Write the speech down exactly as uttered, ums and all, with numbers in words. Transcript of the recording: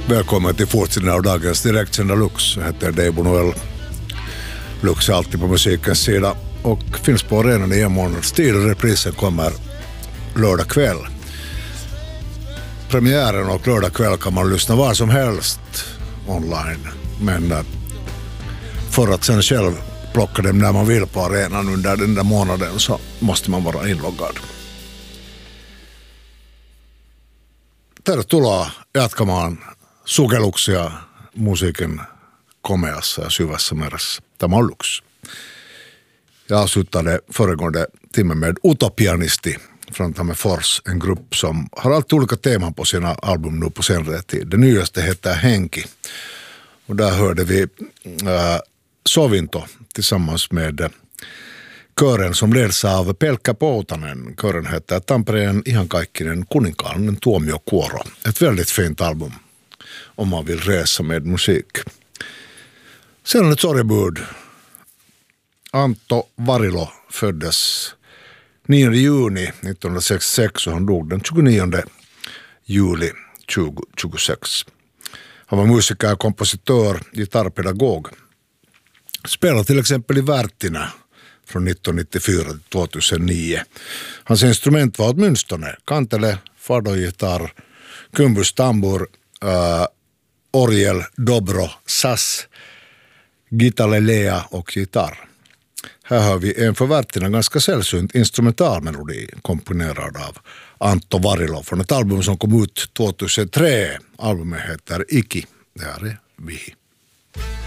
Välkommen till fortsättningen av dagens direktsända Lux. Jag heter Dave Noel. Lux är alltid på musikens sida och finns på arenan i en månads tid och reprisen kommer lördag kväll. Premiären och lördag kväll kan man lyssna var som helst online. Men för att sen själv plocka dem när man vill på arenan under den där månaden så måste man vara inloggad. Tervetuloa jatkamaan sukeluksia musiikin komeassa ja syvässä meressä. Tämä on Lux. Jag avslutade föregående timmen med Utopianisti från Tammerfors, en grupp som har alltid olika teman på sina album nu på senare tid. Det nyaste heter Henki. Och där hörde vi äh, Sovinto tillsammans med äh, kören som leds av Pelkkä Poutanen. Kören heter Tampereen ihankaikkinen kuninkaallinen tuomiokuoro. Ett väldigt fint album om man vill resa med musik. Sen ett sorgebud. Antto Varilo föddes nionde juni nittonhundrasextiosex och han dog den tjugonionde juli tjugohundratjugosex. Han var musiker, kompositör, gitarrpedagog. Spelade till exempel i Värtina från nittonhundranittiofyra till tvåtusennio. Hans instrument var åtminstone kantele, fado-gitarr, kumbus, tambur, äh, orgel, dobro, sass, gitarrelea och gitarr. Här har vi en för Värtina ganska sällsynt instrumentalmelodi komponerad av Antto Varilo från ett album som kom ut tvåtusentre. Albumet heter Iki. Det här är Vihi.